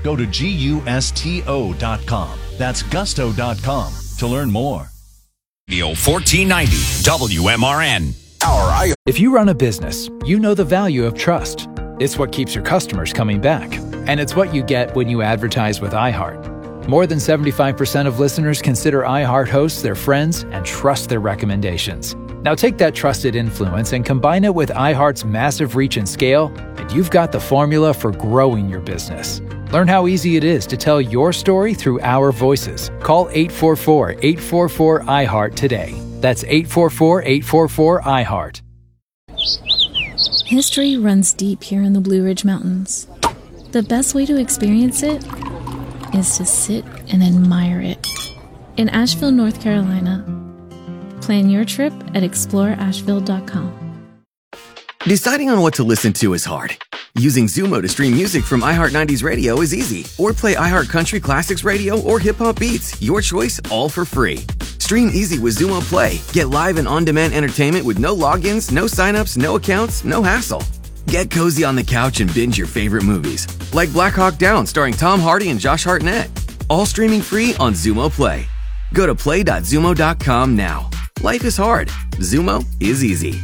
Go to GUSTO.com. That's gusto.com to learn more. Radio 1490 WMRN. If you run a business, you know the value of trust. It's what keeps your customers coming back. And it's what you get when you advertise with iHeart. More than 75% of listeners consider iHeart hosts their friends and trust their recommendations. Now take that trusted influence and combine it with iHeart's massive reach and scale, and you've got the formula for growing your business. Learn how easy it is to tell your story through our voices. Call 844-844-iHeart today. That's 844-844-iHeart. History runs deep here in the Blue Ridge Mountains. The best way to experience it is to sit and admire it. In Asheville, North Carolina. Plan your trip at exploreasheville.com. Deciding on what to listen to is hard. Using Zumo to stream music from iHeart 90s Radio is easy. Or play iHeart Country Classics Radio or Hip Hop Beats. Your choice, all for free. Stream easy with Zumo Play. Get live and on-demand entertainment with no logins, no signups, no accounts, no hassle. Get cozy on the couch and binge your favorite movies, like Black Hawk Down starring Tom Hardy and Josh Hartnett. All streaming free on Zumo Play. Go to play.zumo.com now. Life is hard. Zumo is easy.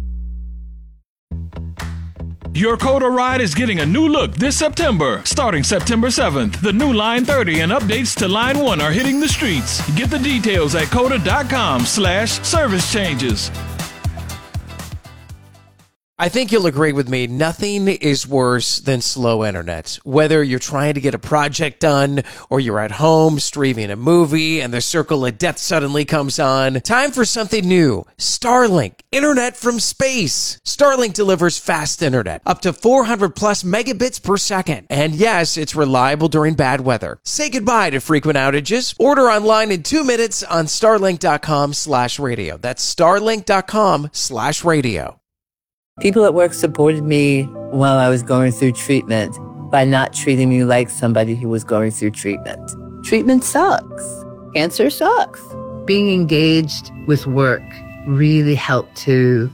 Your Coda ride is getting a new look this September. Starting September 7th, the new Line 30 and updates to Line 1 are hitting the streets. Get the details at coda.com/service changes. I think you'll agree with me, nothing is worse than slow internet. Whether you're trying to get a project done or you're at home streaming a movie and the circle of death suddenly comes on, time for something new. Starlink, internet from space. Starlink delivers fast internet, up to 400 plus megabits per second. And yes, it's reliable during bad weather. Say goodbye to frequent outages. Order online in 2 minutes on starlink.com/radio. That's starlink.com/radio. People at work supported me while I was going through treatment by not treating me like somebody who was going through treatment. Treatment sucks. Cancer sucks. Being engaged with work really helped to,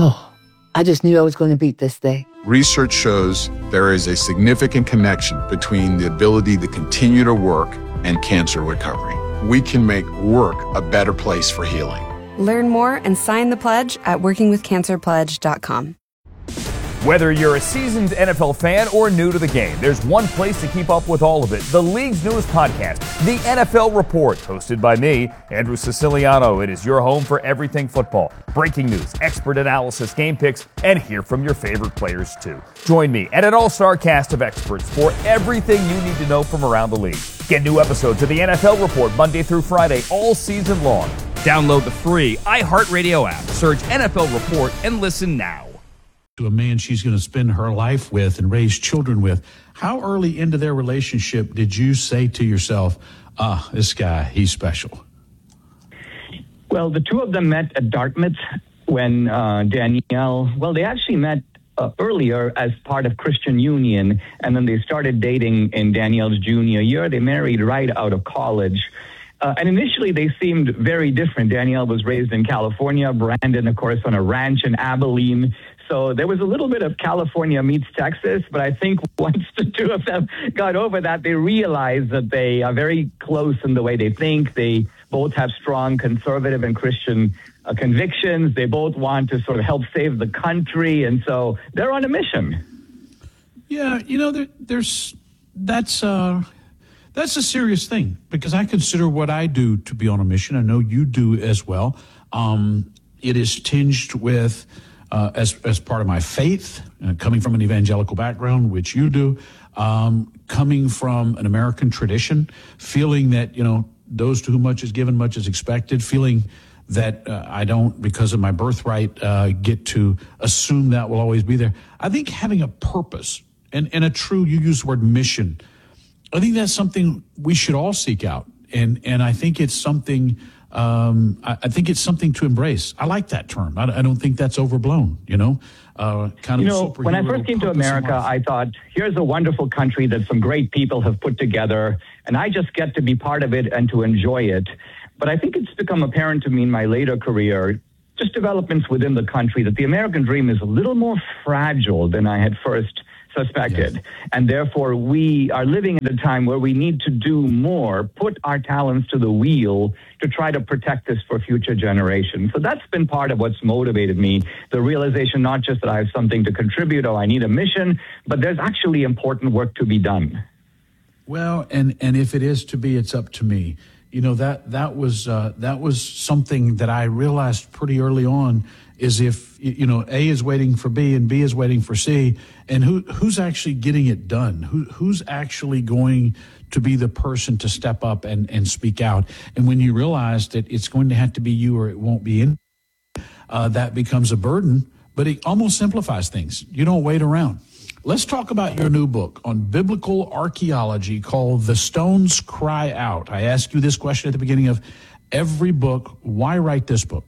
I just knew I was going to beat this thing. Research shows there is a significant connection between the ability to continue to work and cancer recovery. We can make work a better place for healing. Learn more and sign the pledge at workingwithcancerpledge.com. Whether you're a seasoned NFL fan or new to the game, there's one place to keep up with all of it. The league's newest podcast, The NFL Report, hosted by me, Andrew Siciliano. It is your home for everything football. Breaking news, expert analysis, game picks, and hear from your favorite players too. Join me and an all-star cast of experts for everything you need to know from around the league. Get new episodes of The NFL Report Monday through Friday all season long. Download the free iHeartRadio app, search NFL Report, and listen now. To a man she's going to spend her life with and raise children with, how early into their relationship did you say to yourself, this guy, he's special? Well, the two of them met at Dartmouth when Danielle, they actually met earlier as part of Christian Union, and then they started dating in Danielle's junior year. They married right out of college. And initially, they seemed very different. Danielle was raised in California, Brandon, of course, on a ranch in Abilene. So there was a little bit of California meets Texas, but I think once the two of them got over that, they realized that they are very close in the way they think. They both have strong conservative and Christian convictions. They both want to sort of help save the country, and so they're on a mission. Yeah, that's a serious thing, because I consider what I do to be on a mission. I know you do as well. It is tinged with, as part of my faith, coming from an evangelical background, which you do, coming from an American tradition, feeling that, those to whom much is given, much is expected, feeling that I don't, because of my birthright, get to assume that will always be there. I think having a purpose and a true, you use the word mission, I think that's something we should all seek out, and I think it's something. I think it's something to embrace. I like that term. I don't think that's overblown. When I first came to America, I thought, here's a wonderful country that some great people have put together, and I just get to be part of it and to enjoy it. But I think it's become apparent to me in my later career, just developments within the country, that the American dream is a little more fragile than I had first suspected. Yes. And therefore, we are living at a time where we need to do more, put our talents to the wheel to try to protect this for future generations. So that's been part of what's motivated me, the realization not just that I have something to contribute or I need a mission, but there's actually important work to be done. Well, and if it is to be, it's up to me. You know, that was something that I realized pretty early on, is if, you know, A is waiting for B and B is waiting for C, and who's actually getting it done? Who's actually going to be the person to step up and speak out? And when you realize that it's going to have to be you or it won't be in, that becomes a burden, but it almost simplifies things. You don't wait around. Let's talk about your new book on biblical archaeology called The Stones Cry Out. I ask you this question at the beginning of every book. Why write this book?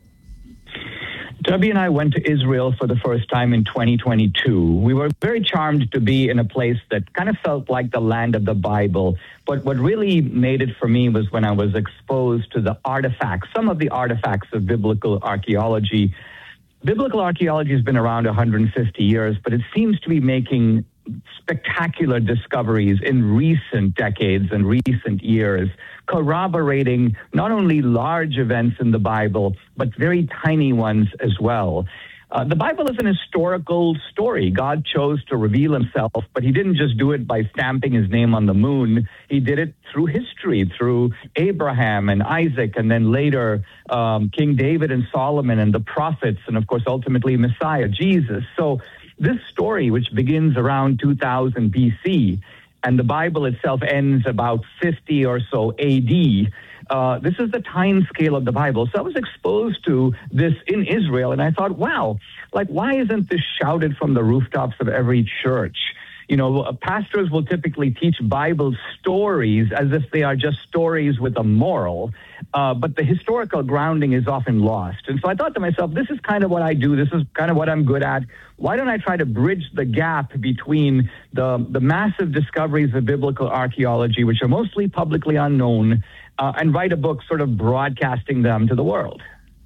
Debbie and I went to Israel for the first time in 2022. We were very charmed to be in a place that kind of felt like the land of the Bible. But what really made it for me was when I was exposed to the artifacts, some of the artifacts of biblical archaeology. Biblical archaeology has been around 150 years, but it seems to be making spectacular discoveries in recent decades and recent years, corroborating not only large events in the Bible, but very tiny ones as well. The Bible is an historical story. God chose to reveal himself, but he didn't just do it by stamping his name on the moon. He did it through history, through Abraham and Isaac, and then later King David and Solomon and the prophets, and of course, ultimately Messiah, Jesus. So this story, which begins around 2000 BC, and the Bible itself ends about 50 or so AD, this is the time scale of the Bible. So I was exposed to this in Israel, and I thought, wow, like, why isn't this shouted from the rooftops of every church? You know, pastors will typically teach Bible stories as if they are just stories with a moral, but the historical grounding is often lost. And so I thought to myself, this is kind of what I do. This is kind of what I'm good at. Why don't I try to bridge the gap between the massive discoveries of biblical archaeology, which are mostly publicly unknown, and write a book sort of broadcasting them to the world?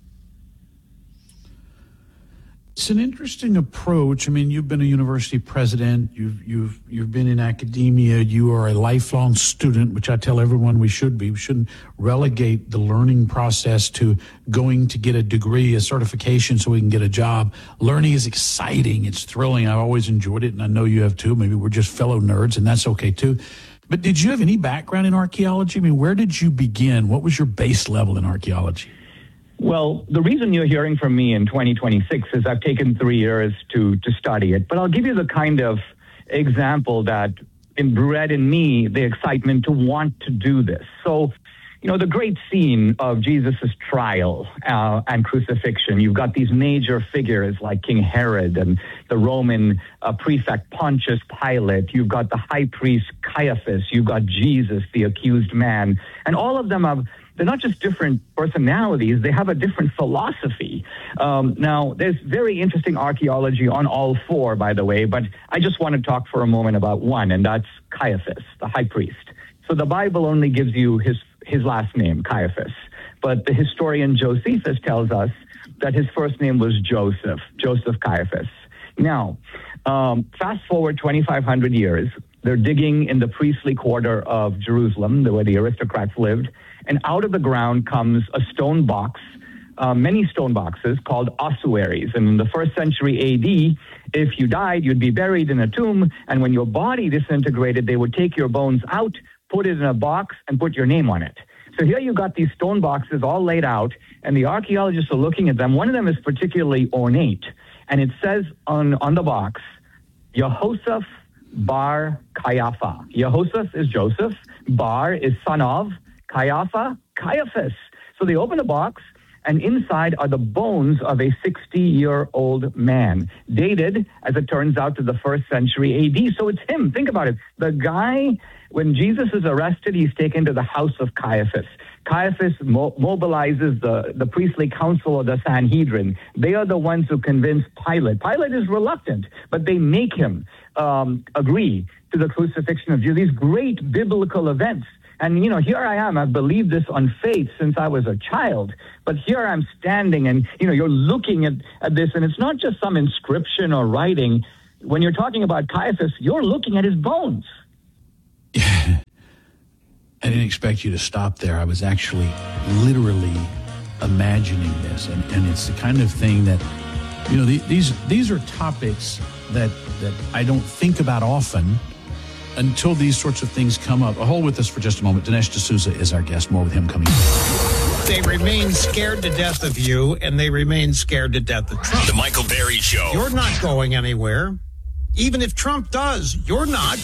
It's an interesting approach. I mean, you've been a university president. You've been in academia. You are a lifelong student, which I tell everyone we should be. We shouldn't relegate the learning process to going to get a degree, a certification, so we can get a job. Learning is exciting. It's thrilling. I've always enjoyed it, and I know you have too. Maybe we're just fellow nerds, and that's okay too. But did you have any background in archaeology? I mean, where did you begin? What was your base level in archaeology? Well, the reason you're hearing from me in 2026 is I've taken 3 years to study it. But I'll give you the kind of example that bred in me the excitement to want to do this. So, you know, the great scene of Jesus' trial and crucifixion, you've got these major figures like King Herod and the Roman prefect Pontius Pilate. You've got the high priest Caiaphas. You've got Jesus, the accused man. And all of them they're not just different personalities, they have a different philosophy. Now, there's very interesting archaeology on all four, by the way, but I just want to talk for a moment about one, and that's Caiaphas, the high priest. So the Bible only gives you his last name, Caiaphas, but the historian Josephus tells us that his first name was Joseph Caiaphas. Now, fast forward 2,500 years, they're digging in the priestly quarter of Jerusalem, where the aristocrats lived, and out of the ground comes a stone box, many stone boxes called ossuaries. And in the 1st century AD, if you died, you'd be buried in a tomb, and when your body disintegrated, they would take your bones out, put it in a box, and put your name on it. So here you got these stone boxes all laid out, and the archaeologists are looking at them. One of them is particularly ornate, and it says on the box, Yehoshaphat bar Caiaphas. Yehoshaphat is Joseph, Bar is son of, Caiaphas. So they open the box, and inside are the bones of a 60-year-old man, dated, as it turns out, to the 1st century AD. So it's him. Think about it. The guy, when Jesus is arrested, he's taken to the house of Caiaphas. Caiaphas mobilizes the priestly council of the Sanhedrin. They are the ones who convince Pilate. Pilate is reluctant, but they make him agree to the crucifixion of Jesus. These great biblical events. And, you know, here I am. I've believed this on faith since I was a child. But here I'm standing and, you know, you're looking at this, and it's not just some inscription or writing. when you're talking about Caiaphas, you're looking at his bones. I didn't expect you to stop there. I was actually literally imagining this. And it's the kind of thing that, you know, these are topics that I don't think about often until these sorts of things come up. Hold with us for just a moment. Dinesh D'Souza is our guest. More with him coming up. They remain scared to death of you, and they remain scared to death of Trump. The Michael Berry Show. You're not going anywhere. Even if Trump does, you're not.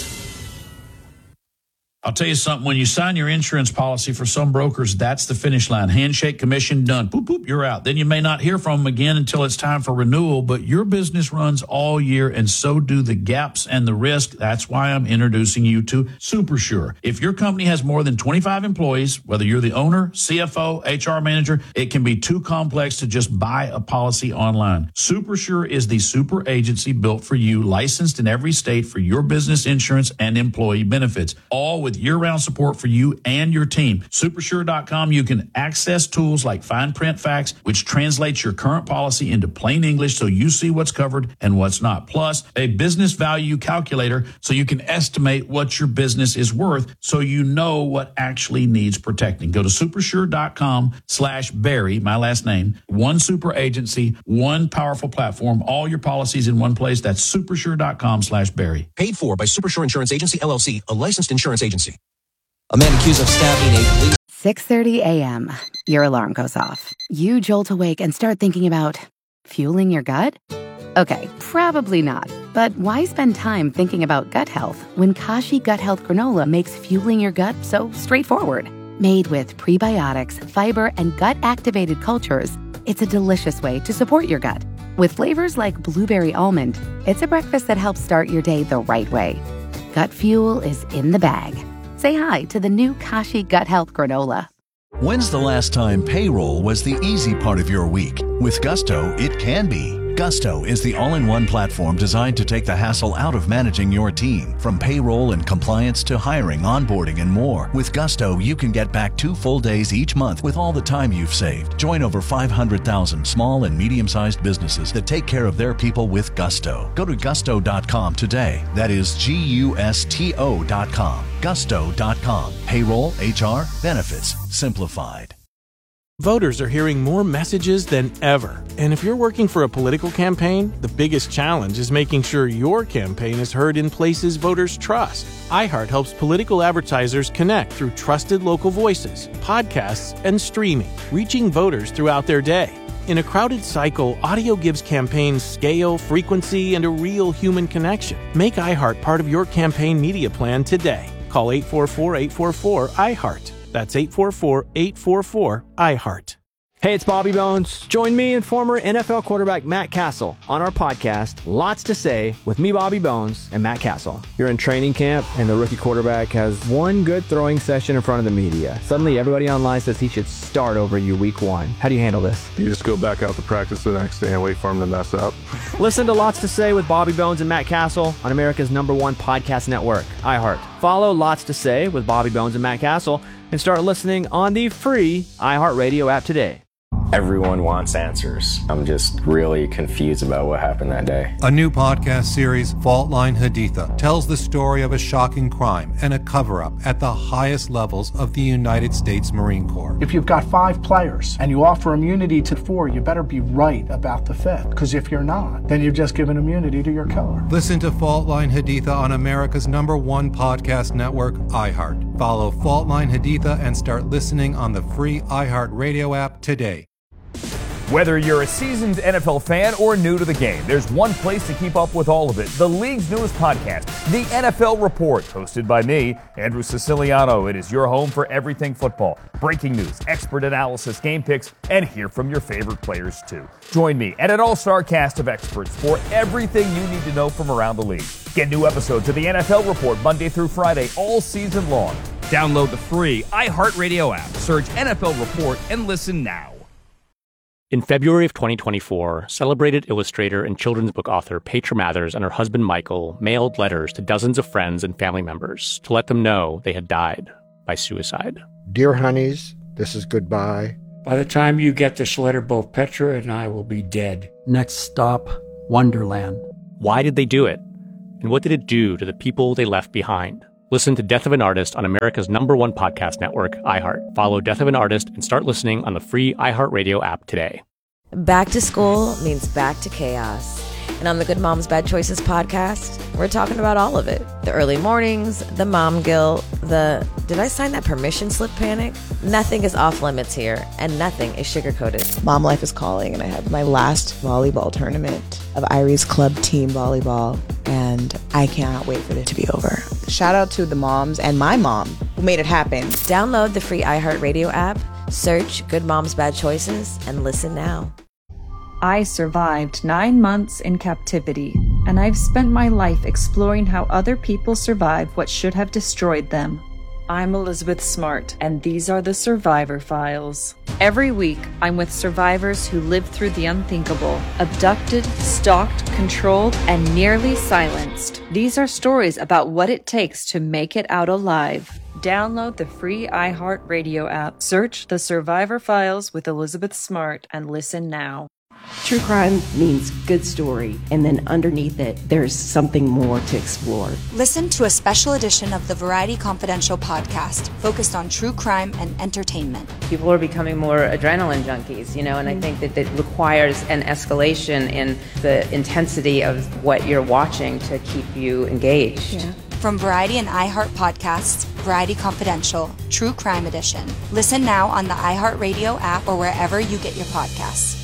I'll tell you something. When you sign your insurance policy, for some brokers, that's the finish line. Handshake, commission, done. Boop, boop, you're out. Then you may not hear from them again until it's time for renewal, but your business runs all year, and so do the gaps and the risk. That's why I'm introducing you to SuperSure. If your company has more than 25 employees, whether you're the owner, CFO, HR manager, it can be too complex to just buy a policy online. SuperSure is the super agency built for you, licensed in every state for your business insurance and employee benefits, all with year-round support for you and your team. Supersure.com, you can access tools like Fine Print Facts, which translates your current policy into plain English so you see what's covered and what's not. Plus, a business value calculator so you can estimate what your business is worth so you know what actually needs protecting. Go to supersure.com/Barry, my last name, one super agency, one powerful platform, all your policies in one place. That's supersure.com/Barry. Paid for by Supersure Insurance Agency, LLC, a licensed insurance agency. A man accused of stabbing a police. 6:30 a.m. Your alarm goes off. You jolt awake and start thinking about fueling your gut? Okay, probably not. But why spend time thinking about gut health when Kashi Gut Health Granola makes fueling your gut so straightforward? Made with prebiotics, fiber, and gut-activated cultures, it's a delicious way to support your gut. With flavors like blueberry almond, it's a breakfast that helps start your day the right way. Gut fuel is in the bag. Say hi to the new Kashi Gut Health Granola. When's the last time payroll was the easy part of your week? With Gusto, it can be. Gusto is the all-in-one platform designed to take the hassle out of managing your team. From payroll and compliance to hiring, onboarding, and more. With Gusto, you can get back 2 full days each month with all the time you've saved. Join over 500,000 small and medium-sized businesses that take care of their people with Gusto. Go to gusto.com today. That is GUSTO.com. Gusto.com. Payroll, HR, benefits, simplified. Voters are hearing more messages than ever. And if you're working for a political campaign, the biggest challenge is making sure your campaign is heard in places voters trust. iHeart helps political advertisers connect through trusted local voices, podcasts, and streaming, reaching voters throughout their day. In a crowded cycle, audio gives campaigns scale, frequency, and a real human connection. Make iHeart part of your campaign media plan today. Call 844-844-iHeart. That's 844-844-iHeart. Hey, it's Bobby Bones. Join me and former NFL quarterback Matt Castle on our podcast, Lots to Say, with me, Bobby Bones, and Matt Castle. You're in training camp, and the rookie quarterback has one good throwing session in front of the media. Suddenly, everybody online says he should start over you week 1. How do you handle this? You just go back out to practice the next day and wait for him to mess up. Listen to Lots to Say with Bobby Bones and Matt Castle on America's #1 podcast network, iHeart. Follow Lots to Say with Bobby Bones and Matt Castle and start listening on the free iHeartRadio app today. Everyone wants answers. I'm just really confused about what happened that day. A new podcast series, Fault Line Haditha, tells the story of a shocking crime and a cover-up at the highest levels of the United States Marine Corps. If you've got 5 players and you offer immunity to 4, you better be right about the 5th. Because if you're not, then you've just given immunity to your killer. Listen to Fault Line Haditha on America's #1 podcast network, iHeart. Follow Fault Line Haditha and start listening on the free iHeartRadio app today. Whether you're a seasoned NFL fan or new to the game, there's one place to keep up with all of it. The league's newest podcast, The NFL Report, hosted by me, Andrew Siciliano. It is your home for everything football. Breaking news, expert analysis, game picks, and hear from your favorite players too. Join me and an all-star cast of experts for everything you need to know from around the league. Get new episodes of The NFL Report Monday through Friday all season long. Download the free iHeartRadio app. Search NFL Report and listen now. In February of 2024, celebrated illustrator and children's book author Petra Mathers and her husband Michael mailed letters to dozens of friends and family members to let them know they had died by suicide. Dear honeys, this is goodbye. By the time you get this letter, both Petra and I will be dead. Next stop, Wonderland. Why did they do it? And what did it do to the people they left behind? Listen to Death of an Artist on America's #1 podcast network, iHeart. Follow Death of an Artist and start listening on the free iHeartRadio app today. Back to school means back to chaos. And on the Good Moms Bad Choices podcast, we're talking about all of it. The early mornings, the mom guilt, the did I sign that permission slip panic? Nothing is off limits here, and nothing is sugar-coated. Mom life is calling, and I have my last volleyball tournament of Irie's Club team volleyball, and I cannot wait for it to be over. Shout out to the moms and my mom who made it happen. Download the free iHeartRadio app, search Good Moms Bad Choices, and listen now. I survived 9 months in captivity, and I've spent my life exploring how other people survive what should have destroyed them. I'm Elizabeth Smart, and these are the Survivor Files. Every week, I'm with survivors who lived through the unthinkable, abducted, stalked, controlled, and nearly silenced. These are stories about what it takes to make it out alive. Download the free iHeartRadio app, search The Survivor Files with Elizabeth Smart, and listen now. True crime means good story, and then underneath it, there's something more to explore. Listen to a special edition of the Variety Confidential podcast focused on true crime and entertainment. People are becoming more adrenaline junkies, and I think that it requires an escalation in the intensity of what you're watching to keep you engaged. Yeah. From Variety and iHeart Podcasts, Variety Confidential, True Crime Edition. Listen now on the iHeartRadio app or wherever you get your podcasts.